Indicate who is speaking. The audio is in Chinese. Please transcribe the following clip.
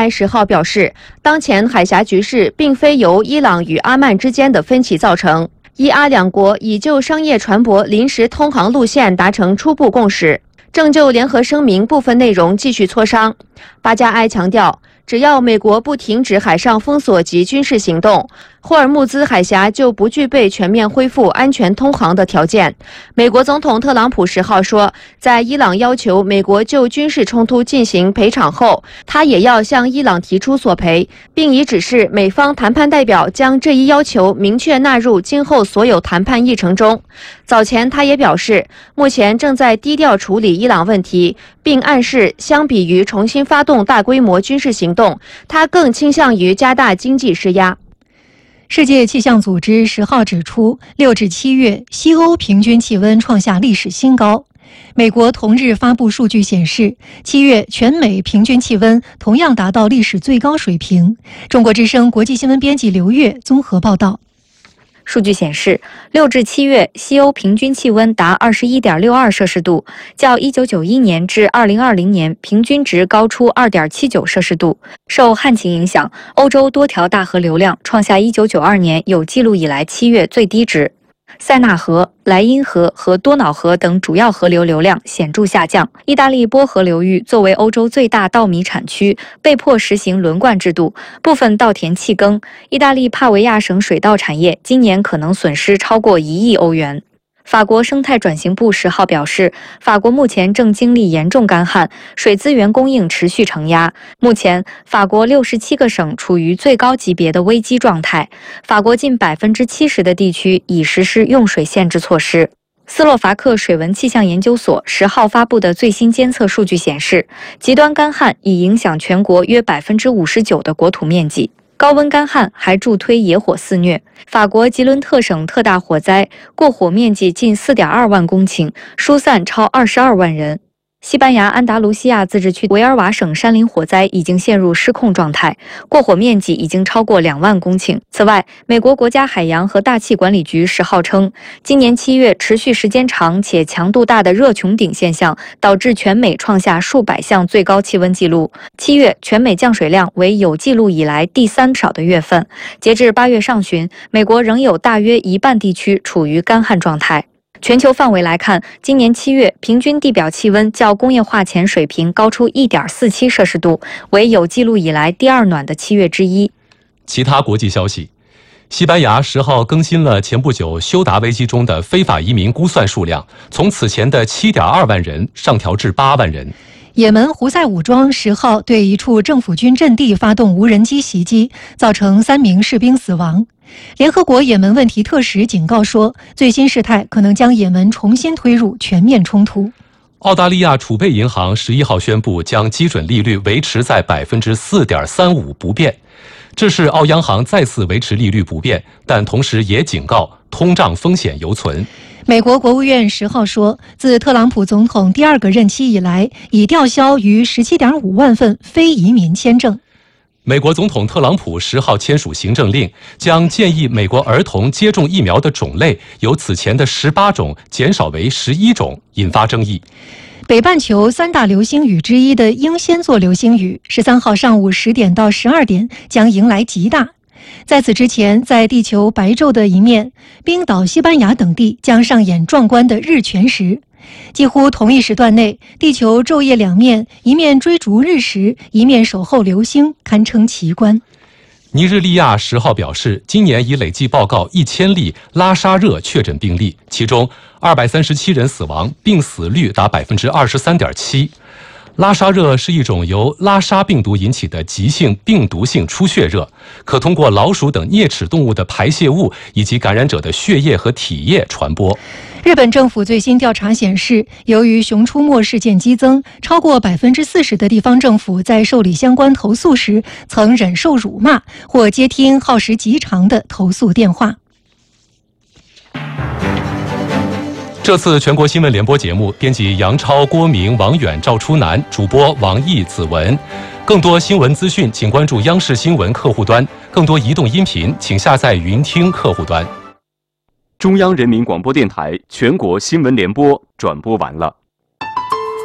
Speaker 1: 10号表示，当前海峡局势并非由伊朗与阿曼之间的分歧造成，伊阿两国已就商业船舶临时通航路线达成初步共识，正就联合声明部分内容继续磋商。巴加埃强调，只要美国不停止海上封锁及军事行动，霍尔木兹海峡就不具备全面恢复安全通航的条件。美国总统特朗普10号说，在伊朗要求美国就军事冲突进行赔偿后，他也要向伊朗提出索赔，并已指示美方谈判代表将这一要求明确纳入今后所有谈判议程中。早前他也表示，目前正在低调处理伊朗问题，并暗示相比于重新发动大规模军事行动，他更倾向于加大经济施压。
Speaker 2: 世界气象组织10号指出，6至7月西欧平均气温创下历史新高。美国同日发布数据显示，7月全美平均气温同样达到历史最高水平。中国之声国际新闻编辑刘月综合报道。
Speaker 3: 数据显示，6至7月西欧平均气温达21.62摄氏度，较1991年至2020年平均值高出2.79摄氏度。受旱情影响，欧洲多条大河流量创下1992年有记录以来7月最低值。塞纳河、莱茵河和多瑙河等主要河流流量显著下降。意大利波河流域作为欧洲最大稻米产区，被迫实行轮灌制度，部分稻田弃耕。意大利帕维亚省水稻产业今年可能损失超过1亿欧元。法国生态转型部10号表示，法国目前正经历严重干旱，水资源供应持续承压。目前，法国67个省处于最高级别的危机状态，法国近70%的地区已实施用水限制措施。斯洛伐克水文气象研究所10号发布的最新监测数据显示，极端干旱已影响全国约59%的国土面积。高温干旱还助推野火肆虐。法国吉伦特省特大火灾，过火面积近4.2万公顷，疏散超22万人。西班牙安达卢西亚自治区维尔瓦省山林火灾已经陷入失控状态，过火面积已经超过2万公顷。此外，美国国家海洋和大气管理局10号称，今年7月持续时间长且强度大的热穹顶现象，导致全美创下数百项最高气温纪录。7月全美降水量为有记录以来第3少的月份。截至8月上旬，美国仍有大约一半地区处于干旱状态。全球范围来看，今年7月平均地表气温较工业化前水平高出1.47摄氏度，为有记录以来第2暖的7月之一。
Speaker 4: 其他国际消息，西班牙10号更新了前不久休达危机中的非法移民估算数量，从此前的7.2万人上调至8万人。
Speaker 2: 也门胡塞武装10号对一处政府军阵地发动无人机袭击，造成3名士兵死亡。联合国也门问题特使警告说，最新事态可能将也门重新推入全面冲突。
Speaker 4: 澳大利亚储备银行11号宣布将基准利率维持在4.35%不变，这是澳央行再次维持利率不变，但同时也警告通胀风险犹存。
Speaker 2: 美国国务院10号说，自特朗普总统第2个任期以来，已吊销逾17.5万份非移民签证。
Speaker 4: 美国总统特朗普10号签署行政令，将建议美国儿童接种疫苗的种类由此前的18种减少为11种，引发争议。
Speaker 2: 北半球3大流星雨之一的英仙座流星雨13号上午10点到12点将迎来极大。在此之前，在地球白昼的一面，冰岛、西班牙等地将上演壮观的日全食。几乎同一时段内，地球昼夜两面，一面追逐日食，一面守候流星，堪称奇观。
Speaker 4: 尼日利亚10号表示，今年已累计报告1000例拉沙热确诊病例，其中237人死亡，病死率达23.7%。拉沙热是一种由拉沙病毒引起的急性病毒性出血热，可通过老鼠等啮齿动物的排泄物以及感染者的血液和体液传播。
Speaker 2: 日本政府最新调查显示，由于熊出没事件激增，超过40%的地方政府在受理相关投诉时曾忍受辱骂或接听耗时极长的投诉电话。
Speaker 4: 这次全国新闻联播节目，编辑杨超、郭明、王远、赵初南，主播王毅、子文。更多新闻资讯，请关注央视新闻客户端；更多移动音频，请下载云听客户端。
Speaker 5: 中央人民广播电台全国新闻联播转播完了。